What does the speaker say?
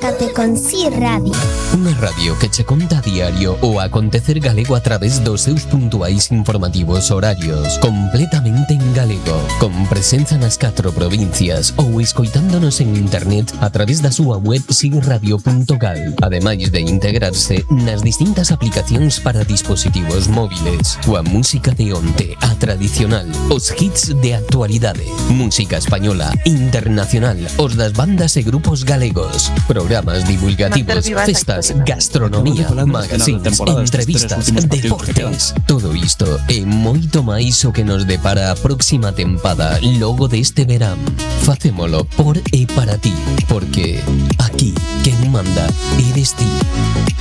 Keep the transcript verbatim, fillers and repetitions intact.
Comunícate con Si Radio. Unha radio que che conta a diario o acontecer galego a través dos seus puntuais informativos horarios, completamente en galego, con presenza nas catro provincias ou escoitándonos en internet a través da súa web si radio punto gal, ademais de integrarse nas distintas aplicacións para dispositivos móviles, coa música de onte, a tradicional, os hits de actualidade, música española, internacional, os das bandas e grupos galegos, programas divulgativos, festas, gastronomía, magazines, entrevistas, deportes. Todo isto e moito máis o que nos depara a próxima tempada logo deste verán. Facémolo por e para ti, porque aquí quen manda eres ti.